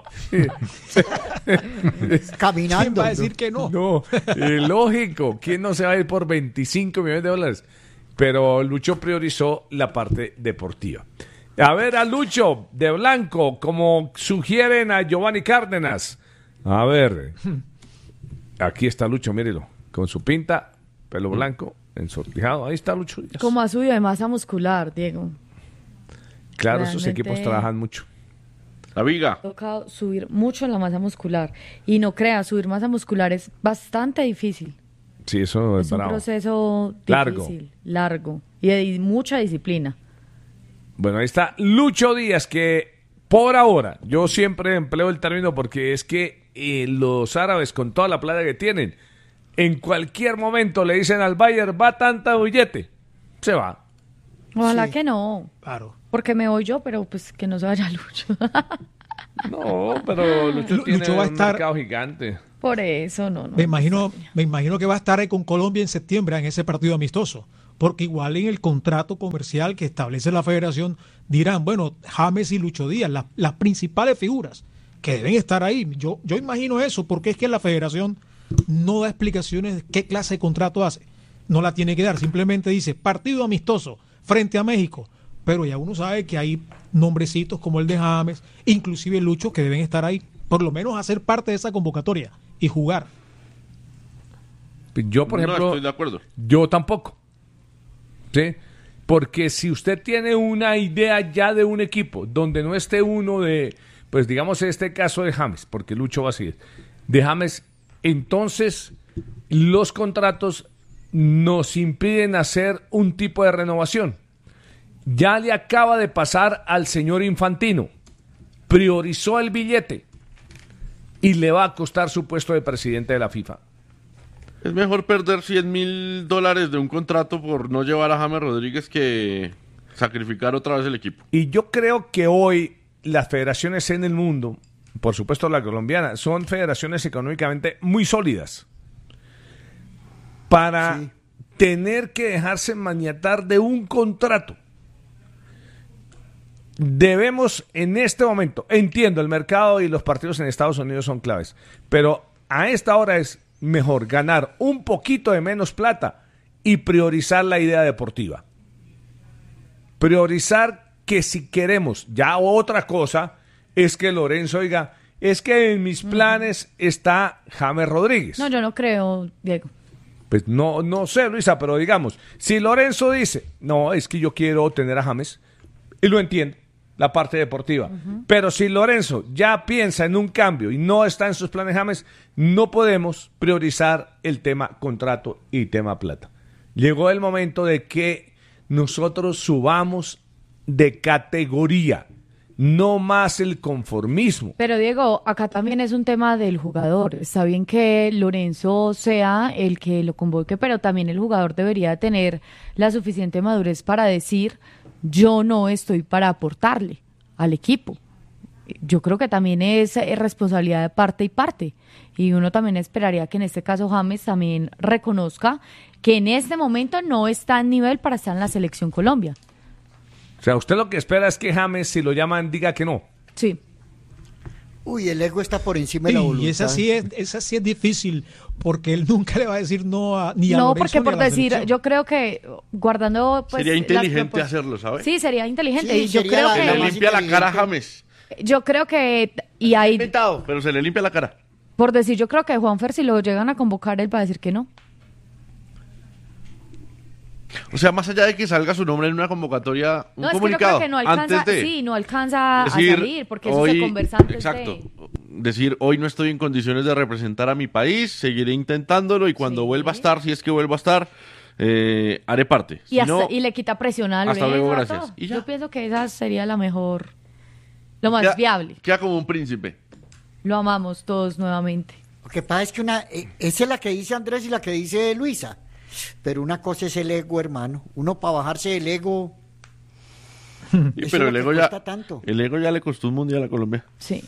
F: Caminando.
E: ¿Quién va a decir que no?
A: No, lógico. ¿Quién no se va a ir por 25 millones de dólares? Pero Lucho priorizó la parte deportiva. A ver a Lucho de blanco, como sugieren a Giovanni Cárdenas. A ver. Aquí está Lucho, mírelo. Con su pinta, pelo blanco, ensortijado. Ahí está Lucho Díaz.
D: Como ha subido de masa muscular, Diego.
A: Claro, esos
D: Realmente-
A: equipos trabajan mucho.
B: La Viga.
D: Ha tocado subir mucho en la masa muscular. Y no creas, subir masa muscular es bastante difícil.
A: Sí, eso es
D: Es un
A: bravo.
D: proceso
A: Largo.
D: difícil, largo y de mucha disciplina.
A: Bueno, ahí está Lucho Díaz, que por ahora, yo siempre empleo el término porque es que los árabes, con toda la plata que tienen, en cualquier momento le dicen al Bayern, va tanta billete, se va.
D: Ojalá que no.
E: Claro.
D: Porque me voy yo, pero pues que no se vaya Lucho.
A: No, pero Lucho tiene
E: va a
A: un
E: estar...
A: mercado gigante.
D: Por eso, no.
E: Me imagino que va a estar ahí con Colombia en septiembre en ese partido amistoso. Porque igual en el contrato comercial que establece la federación dirán, bueno, James y Lucho Díaz, las principales figuras que deben estar ahí. Yo imagino eso, porque es que la federación no da explicaciones de qué clase de contrato hace. No la tiene que dar, simplemente dice partido amistoso frente a México. Pero ya uno sabe que hay nombrecitos como el de James, inclusive Lucho, que deben estar ahí, por lo menos hacer parte de esa convocatoria y jugar.
A: Yo, por ejemplo,
B: estoy de acuerdo.
A: Yo tampoco. ¿Sí? Porque si usted tiene una idea ya de un equipo donde no esté uno de, pues digamos este caso de James, porque Lucho va a seguir, de James, entonces los contratos nos impiden hacer un tipo de renovación. Ya le acaba de pasar al señor Infantino, priorizó el billete y le va a costar su puesto de presidente de la FIFA.
B: Es mejor perder $100,000 de un contrato por no llevar a James Rodríguez que sacrificar otra vez el equipo.
A: Y yo creo que hoy las federaciones en el mundo, por supuesto la colombiana, son federaciones económicamente muy sólidas para tener que dejarse maniatar de un contrato. Debemos en este momento, entiendo, el mercado y los partidos en Estados Unidos son claves, pero a esta hora es mejor ganar un poquito de menos plata y priorizar la idea deportiva. Priorizar que si queremos, ya otra cosa es que Lorenzo diga, es que en mis planes está James Rodríguez.
D: No, yo no creo, Diego.
A: Pues no sé, Luisa, pero digamos, si Lorenzo dice, no, es que yo quiero tener a James, y lo entiendo, la parte deportiva. Pero si Lorenzo ya piensa en un cambio y no está en sus planes James, no podemos priorizar el tema contrato y tema plata. Llegó el momento de que nosotros subamos de categoría, no más el conformismo.
D: Pero Diego, acá también es un tema del jugador. Está bien que Lorenzo sea el que lo convoque, pero también el jugador debería tener la suficiente madurez para decir, yo no estoy para aportarle al equipo. Yo creo que también es responsabilidad de parte y parte. Y uno también esperaría que en este caso James también reconozca que en este momento no está en nivel para estar en la selección Colombia.
A: O sea, usted lo que espera es que James, si lo llaman, diga que no.
D: Sí.
F: Uy, el ego está por encima de la voluntad.
E: Y esa sí es difícil, porque él nunca le va a decir no ni a
D: No,
E: Lorenzo,
D: porque
E: ni
D: por
E: a la
D: decir,
E: selección.
D: yo creo que guardando pues
B: sería inteligente hacerlo, ¿sabes?
D: Sí, sería inteligente.
F: Sí,
D: Y yo
F: sería
D: creo
F: la-
D: que
B: Se le limpia la cara a James.
D: yo creo que y ahí
B: Pero se le limpia la cara.
D: por decir, yo creo que Juanfer si lo llegan a convocar él va a decir que no.
B: O sea, más allá de que salga su nombre en una convocatoria, un
D: No, es que yo
B: comunicado,
D: creo que no alcanza,
B: antes de
D: sí, no alcanza
B: decir,
D: a salir, porque eso
B: hoy,
D: se conversa antes
B: exacto,
D: de...
B: decir, hoy no estoy en condiciones de representar a mi país, seguiré intentándolo y cuando vuelva a estar, si es que vuelvo a estar, haré parte.
D: Y,
B: Si
D: hasta-
B: no,
D: y le quita presión a
B: hasta
D: Lorenzo,
B: luego,
D: a
B: gracias.
D: todo.
B: Y ya.
D: Yo pienso que esa sería la mejor, lo más
B: queda,
D: viable.
B: queda como un príncipe.
D: Lo amamos todos nuevamente.
F: Lo que pasa es que esa es la que dice Andrés y la que dice Luisa. Pero una cosa es el ego, hermano. Uno para bajarse del ego.
B: Sí,
F: eso
B: pero
F: es lo que cuesta tanto.
B: el ego ya le costó un mundial a Colombia.
D: Sí.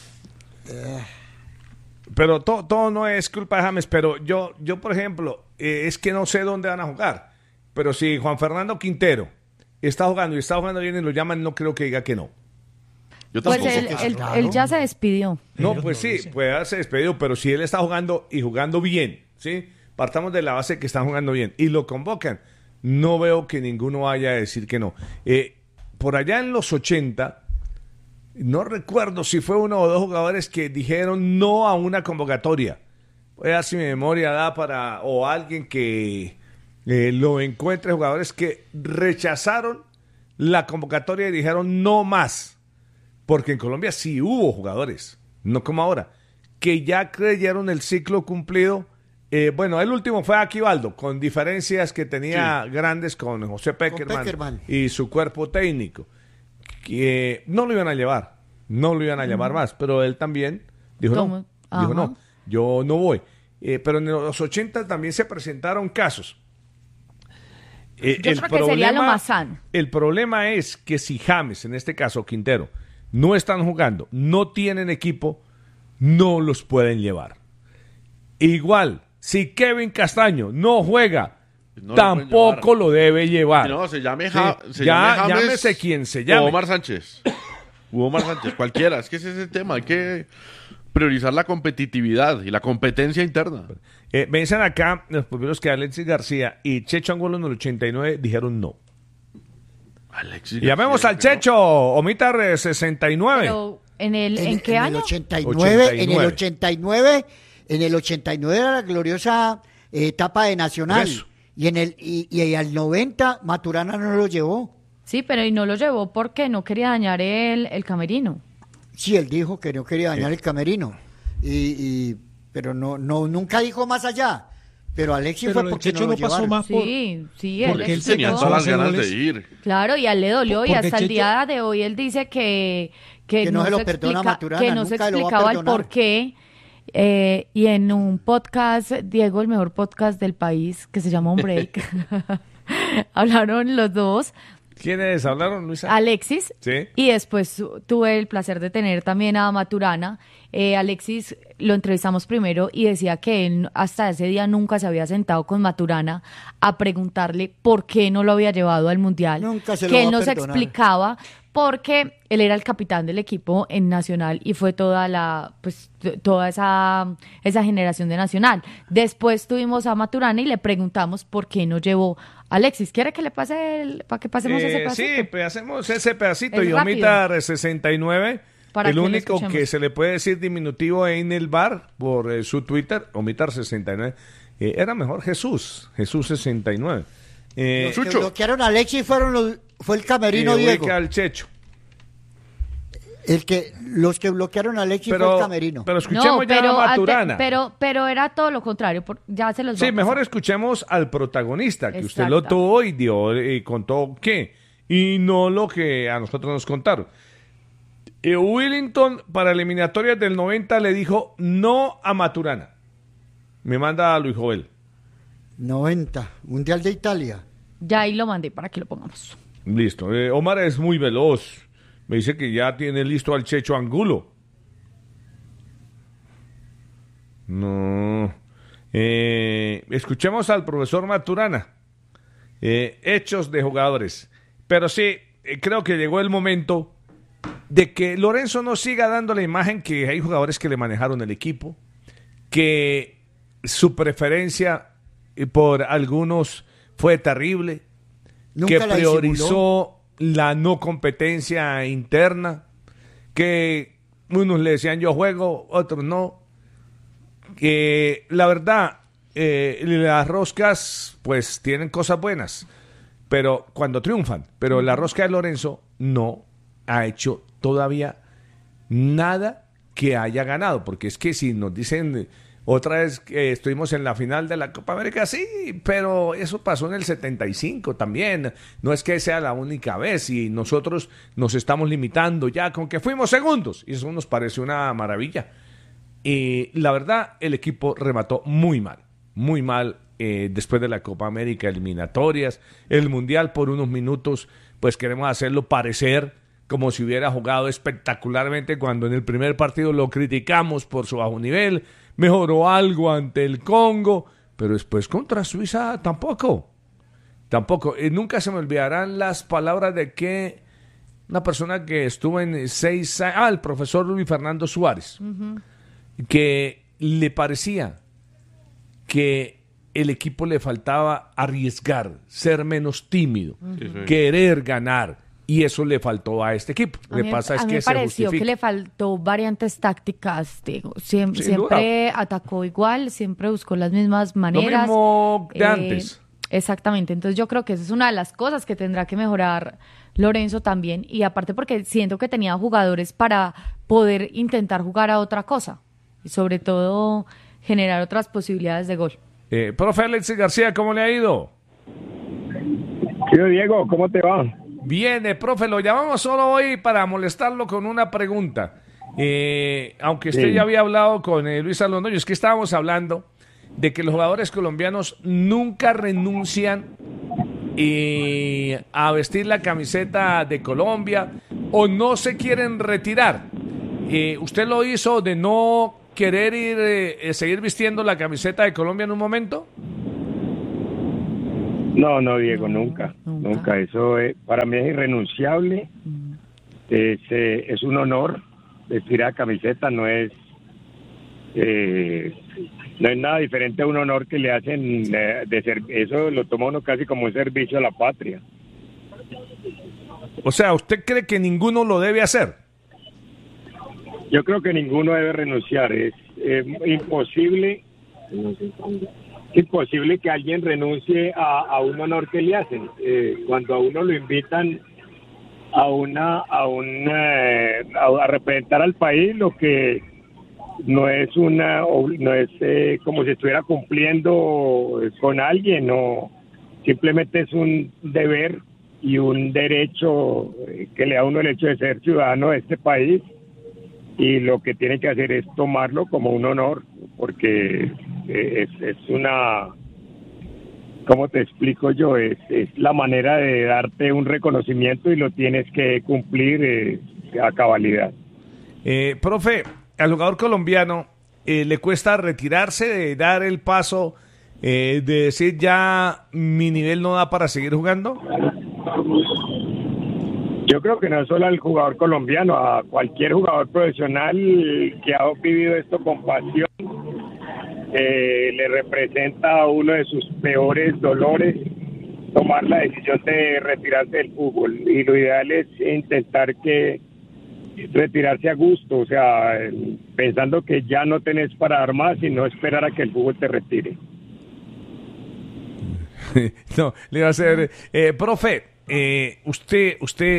A: Pero todo no es culpa de James, pero yo por ejemplo, es que no sé dónde van a jugar. Pero si Juan Fernando Quintero está jugando bien y lo llaman, no creo que diga que no.
B: Yo
D: Pues
B: tampoco.
D: él ya se despidió.
A: No, pues sí, puede haberse despedido, pero si él está jugando y jugando bien, ¿sí? Partamos de la base que están jugando bien y lo convocan, no veo que ninguno vaya a decir que no. Por allá en los 80, no recuerdo si fue uno o dos jugadores que dijeron no a una convocatoria. Voy a ver si mi memoria da para, o alguien que lo encuentre, jugadores que rechazaron la convocatoria y dijeron no más. Porque en Colombia sí hubo jugadores, no como ahora, que ya creyeron el ciclo cumplido. Bueno, el último fue Aquivaldo, con diferencias que tenía grandes con José Peckerman y su cuerpo técnico, que no lo iban a llevar más, pero él también dijo no. Dijo, no, yo no voy. Pero en los 80 también se presentaron casos.
D: Yo creo que sería lo más sano.
A: El problema es que si James, en este caso Quintero, no están jugando, no tienen equipo, no los pueden llevar. Igual, si Kevin Castaño no juega, no tampoco lo debe llevar.
B: No, se llame James.
A: Llámese quien se llame.
B: O Omar Sánchez, cualquiera. Es que ese es el tema. Hay que priorizar la competitividad y la competencia interna.
A: Me dicen acá los primeros que Alexis García y Checho Angulo en el 89 dijeron no. Llamemos al Checho, Omitar 69.
D: Pero ¿en qué año?
F: En el 89 era la gloriosa etapa de Nacional.
A: Eso.
F: Y al 90 Maturana no lo llevó.
D: Sí, pero no lo llevó porque no quería dañar el camerino.
F: Sí, él dijo que no quería dañar el camerino. Pero nunca dijo más allá. Pero Alexis fue porque
E: Checho no pasó más por...
D: Sí,
B: porque él tenía todas las ganas de ir.
D: Claro, y a él le dolió y hasta el día de hoy él dice que no se lo perdona a Maturana, que no se explicaba el por qué. Y en un podcast, Diego, el mejor podcast del país, que se llama Un Break, hablaron los dos.
A: ¿Quiénes hablaron, Luisa?
D: Alexis,
A: sí.
D: Y después tuve el placer de tener también a Maturana. Alexis lo entrevistamos primero y decía que él hasta ese día nunca se había sentado con Maturana a preguntarle por qué no lo había llevado al Mundial,
F: nunca se lo
D: que él
F: va a
D: no se
F: perdonar.
D: explicaba porque él era el capitán del equipo en Nacional y fue toda esa generación de Nacional. Después tuvimos a Maturana y le preguntamos por qué no llevó a Alexis. ¿Quiere que le pase para que pasemos ese pedacito?
A: Sí, pues hacemos ese pedacito.
D: Es
A: Y
D: rápido.
A: Omitar 69,
D: Para
A: el
D: que lo
A: único
D: escuchemos.
A: que se le puede decir diminutivo en el bar por su Twitter, Omitar 69. Era mejor Jesús 69.
F: Los que bloquearon a Alexis fue el camerino Diego.
A: Al Checho.
F: Los que bloquearon a Alexis fue el camerino.
A: Pero escuchemos ya a Maturana.
D: Pero era todo lo contrario. Ya se los
A: Sí,
D: vamos
A: mejor
D: a...
A: escuchemos al protagonista, que usted
D: Exacto.
A: lo tuvo y dio y contó qué, y no lo que a nosotros nos contaron. Willington para eliminatorias del 90 le dijo no a Maturana. Me manda a Luis Joel.
F: 90, Mundial de Italia.
D: Ya ahí lo mandé para que lo pongamos.
A: Listo. Omar es muy veloz. Me dice que ya tiene listo al Checho Angulo. No. Escuchemos al profesor Maturana. Hechos de jugadores. Pero sí, creo que llegó el momento de que Lorenzo no siga dando la imagen que hay jugadores que le manejaron el equipo, que su preferencia por algunos fue terrible,
F: Nunca
A: que
F: la
A: priorizó
F: disimuló.
A: la no competencia interna, que unos le decían yo juego, otros no, que la verdad las roscas pues tienen cosas buenas, pero cuando triunfan, pero la rosca de Lorenzo no ha hecho todavía nada que haya ganado, porque es que si nos dicen otra vez que estuvimos en la final de la Copa América, sí, pero eso pasó en el 75 también, no es que sea la única vez y nosotros nos estamos limitando ya con que fuimos segundos y eso nos parece una maravilla. Y la verdad, el equipo remató muy mal después de la Copa América, eliminatorias, el Mundial por unos minutos, pues queremos hacerlo parecer como si hubiera jugado espectacularmente cuando en el primer partido lo criticamos por su bajo nivel, mejoró algo ante el Congo, pero después contra Suiza tampoco. Nunca se me olvidarán las palabras de que una persona que estuvo en 6 años, el profesor Luis Fernando Suárez, que le parecía que el equipo le faltaba arriesgar, ser menos tímido, querer ganar. Y eso le faltó a este equipo. Lo que pasa es que
D: me pareció que le faltó variantes tácticas. Digo. Siempre atacó igual, siempre buscó las mismas maneras.
A: Lo mismo de antes.
D: Exactamente. Entonces yo creo que esa es una de las cosas que tendrá que mejorar Lorenzo también. Y aparte porque siento que tenía jugadores para poder intentar jugar a otra cosa. Y sobre todo generar otras posibilidades de gol.
A: Profe Alexis García, ¿cómo le ha ido?
P: Tío Diego, ¿cómo te va?
A: Bien, profe, lo llamamos solo hoy para molestarlo con una pregunta. aunque usted ya había hablado con Luis Alonso, es que estábamos hablando de que los jugadores colombianos nunca renuncian a vestir la camiseta de Colombia o no se quieren retirar. ¿Usted lo hizo de no querer seguir vistiendo la camiseta de Colombia en un momento?
P: No, Diego, nunca. Eso para mí es irrenunciable. Es un honor vestir la camiseta, no es nada diferente a un honor que le hacen eso lo toma uno casi como un servicio a la patria.
A: O sea, ¿usted cree que ninguno lo debe hacer?
P: Yo creo que ninguno debe renunciar. Es imposible que alguien renuncie a un honor que le hacen. Cuando a uno lo invitan a representar al país, lo que no es como si estuviera cumpliendo con alguien, o simplemente es un deber y un derecho que le da a uno el hecho de ser ciudadano de este país, y lo que tiene que hacer es tomarlo como un honor, porque es una, ¿cómo te explico yo? Es la manera de darte un reconocimiento y lo tienes que cumplir a cabalidad.
A: Profe, al jugador colombiano le cuesta retirarse, de dar el paso, de decir ya mi nivel no da para seguir jugando.
P: Yo creo que no solo al jugador colombiano, a cualquier jugador profesional que ha vivido esto con pasión, le representa uno de sus peores dolores tomar la decisión de retirarse del fútbol, y lo ideal es intentar que retirarse a gusto, o sea, pensando que ya no tenés para dar más y no esperar a que el fútbol te retire.
A: No, le iba a hacer, profe, usted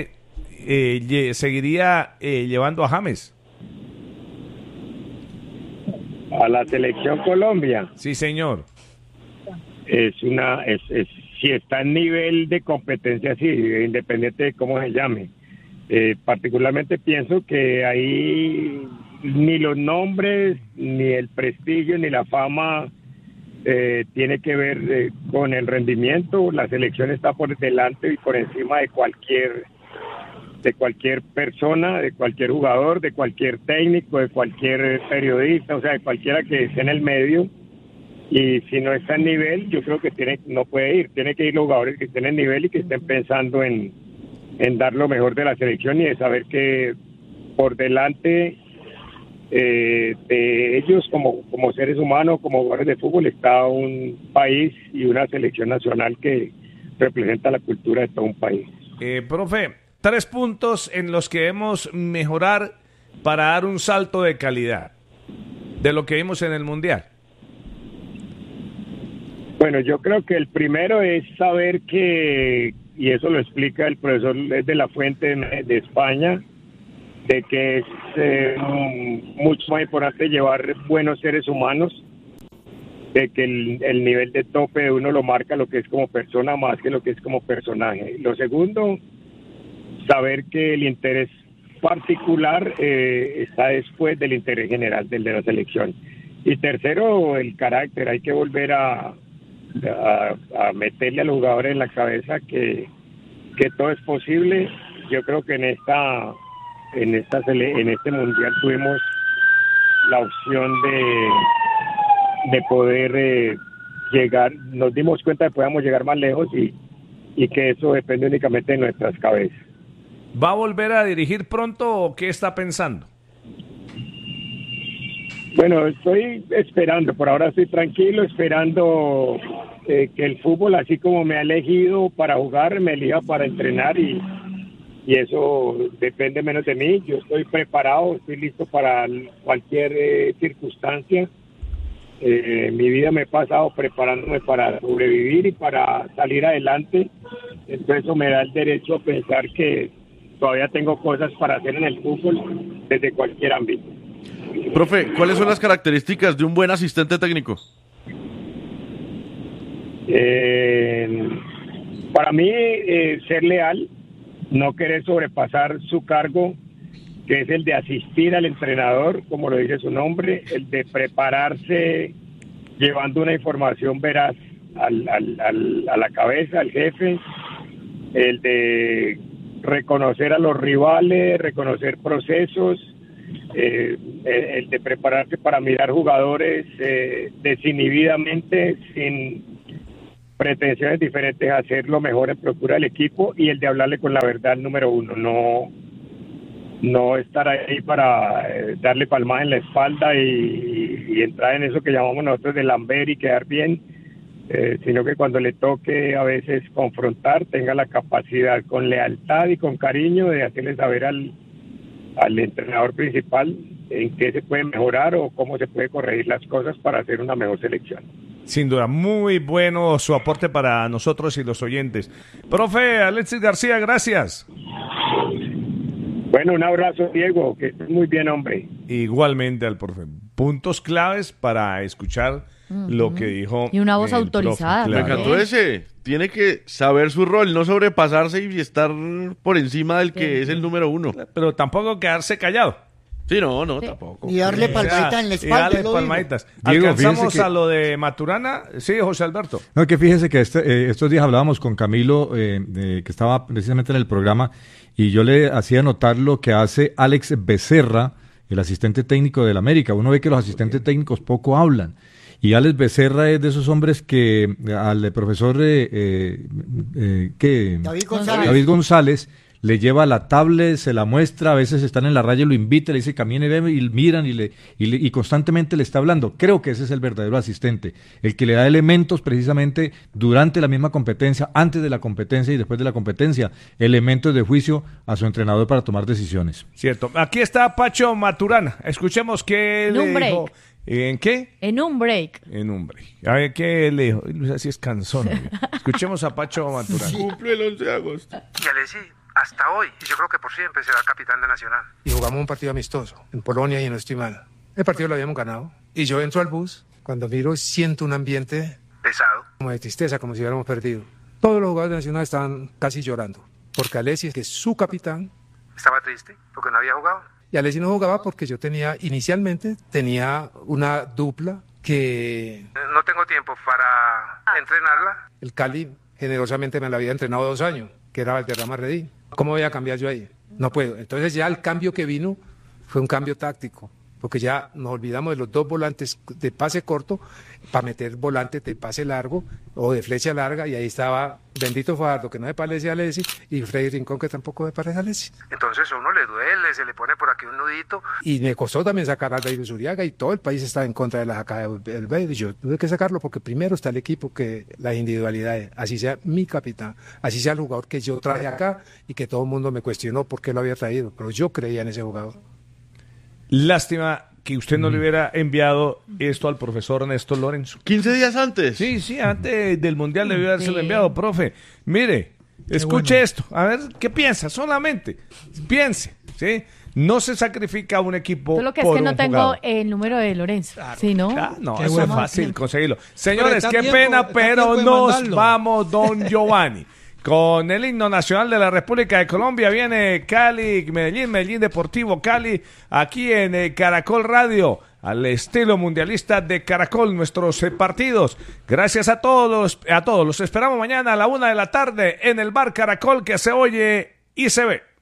A: seguiría llevando a James
P: a la selección Colombia.
A: Sí, señor.
P: Si está en nivel de competencia, sí, independiente de cómo se llame. Particularmente pienso que ahí ni los nombres, ni el prestigio, ni la fama tiene que ver con el rendimiento. La selección está por delante y por encima de cualquier persona, de cualquier jugador, de cualquier técnico, de cualquier periodista, o sea, de cualquiera que esté en el medio. Y si no está en nivel, yo creo que no puede ir. Tiene que ir los jugadores que estén en nivel y que estén pensando en dar lo mejor de la selección, y de saber que por delante de ellos como seres humanos, como jugadores de fútbol, está un país y una selección nacional que representa la cultura de todo un país.
A: Profe, 3 puntos en los que debemos mejorar para dar un salto de calidad de lo que vimos en el Mundial.
P: Bueno, yo creo que el primero es saber que, y eso lo explica el profesor de la Fuente de España, de que es mucho más importante llevar buenos seres humanos, de que el nivel de tope de uno lo marca lo que es como persona más que lo que es como personaje. Lo segundo, saber que el interés particular está después del interés general, del de la selección. Y tercero, el carácter. Hay que volver a meterle a los jugadores en la cabeza que todo es posible. Yo creo que en este mundial tuvimos la opción de poder llegar, nos dimos cuenta de que podíamos llegar más lejos, y que eso depende únicamente de nuestras cabezas.
A: ¿Va a volver a dirigir pronto o qué está pensando?
P: Bueno, estoy esperando, por ahora estoy tranquilo, esperando que el fútbol, así como me ha elegido para jugar, me elija para entrenar, y eso depende menos de mí. Yo estoy preparado, estoy listo para cualquier circunstancia. Mi vida me he pasado preparándome para sobrevivir y para salir adelante, entonces eso me da el derecho a pensar que todavía tengo cosas para hacer en el fútbol desde cualquier ámbito.
B: Profe, ¿cuáles son las características de un buen asistente técnico?
P: Para mí, ser leal, no querer sobrepasar su cargo, que es el de asistir al entrenador, como lo dice su nombre, el de prepararse llevando una información veraz a la cabeza, al jefe, el de reconocer a los rivales, reconocer procesos, el de prepararse para mirar jugadores desinhibidamente, sin pretensiones diferentes, a hacer lo mejor en procura del equipo, y el de hablarle con la verdad al número uno, no estar ahí para darle palmadas en la espalda y entrar en eso que llamamos nosotros de lamber y quedar bien, sino que cuando le toque a veces confrontar, tenga la capacidad con lealtad y con cariño de hacerle saber al entrenador principal en qué se puede mejorar o cómo se puede corregir las cosas para hacer una mejor selección.
A: Sin duda, muy bueno su aporte para nosotros y los oyentes. Profe Alexis García, gracias.
P: Bueno, un abrazo, Diego, que estés muy bien, hombre.
A: Igualmente al profe. Puntos claves para escuchar lo que dijo.
D: Y una voz
A: el
D: autorizada.
A: profe,
B: Me encantó ese. Tiene que saber su rol, no sobrepasarse y estar por encima del que es el número uno.
A: Pero tampoco quedarse callado.
B: Sí, no, tampoco.
F: Y darle palmadita en la espalda.
A: Y darle palmaditas.
C: Diego,
A: ¿Alcanzamos
C: que...
A: a lo de Maturana? Sí, José Alberto.
C: No, que fíjese que estos días hablábamos con Camilo, que estaba precisamente en el programa, y yo le hacía notar lo que hace Alex Becerra, el asistente técnico del América. Uno ve que los asistentes técnicos poco hablan. Y Alex Becerra es de esos hombres que al profesor David González le lleva la tablet, se la muestra, a veces están en la raya y lo invita, le dice camine y miran y constantemente le está hablando. Creo que ese es el verdadero asistente, el que le da elementos precisamente durante la misma competencia, antes de la competencia y después de la competencia, elementos de juicio a su entrenador para tomar decisiones.
A: Cierto. Aquí está Pacho Maturana. Escuchemos qué le dijo. ¿En qué?
D: En un break.
A: En un break. A ver, ¿qué le dijo? Así es cansón. Escuchemos a Pacho Maturana.
B: Cumple el 11 de agosto.
Q: Y Alessi, hasta hoy, y yo creo que por siempre será capitán de Nacional. Y jugamos un partido amistoso en Polonia y no estoy mal. El partido lo habíamos ganado. Y yo entro al bus, cuando miro siento un ambiente pesado, como de tristeza, como si hubiéramos perdido. Todos los jugadores de Nacional estaban casi llorando, porque Alessi, que es su capitán, estaba triste porque no había jugado. Y Alessi no jugaba porque yo inicialmente tenía una dupla que... No tengo tiempo para entrenarla. El Cali generosamente me la había entrenado 2 años, que era Valderrama Redín. ¿Cómo voy a cambiar yo ahí? No puedo. Entonces ya el cambio que vino fue un cambio táctico, porque ya nos olvidamos de los 2 volantes de pase corto para meter volantes de pase largo o de flecha larga, y ahí estaba Bendito Fajardo, que no se parece a Alessi, y Freddy Rincón, que tampoco se parece a Alessi. Entonces a uno le duele, se le pone por aquí un nudito. Y me costó también sacar a David Zuriaga, y todo el país estaba en contra de la sacada del Baby. Yo tuve que sacarlo porque primero está el equipo, que las individualidades, así sea mi capitán, así sea el jugador que yo traje acá y que todo el mundo me cuestionó por qué lo había traído, pero yo creía en ese jugador.
A: Lástima que usted no le hubiera enviado esto al profesor Néstor Lorenzo.
B: 15 días antes.
A: Sí, antes del Mundial debió habérselo enviado, profe. Mire, escuche esto, a ver qué piensa, solamente piense, ¿sí? No se sacrifica un equipo.
D: Solo que
A: por
D: es que no tengo
A: jugador.
D: el número de Lorenzo. ¿Sí, no?
A: No, eso es fácil conseguirlo. Señores, qué pena, pero nos vamos, don Giovanni. Con el himno nacional de la República de Colombia viene Cali, Medellín Deportivo Cali, aquí en Caracol Radio, al estilo mundialista de Caracol, nuestros partidos. Gracias a todos, los esperamos mañana a la 1:00 p.m. en el Bar Caracol, que se oye y se ve.